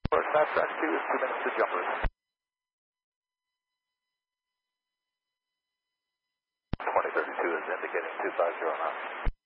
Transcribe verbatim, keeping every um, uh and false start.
For Snap Track two is two minutes to jumpers. twenty thirty-two is indicating two five zero knots.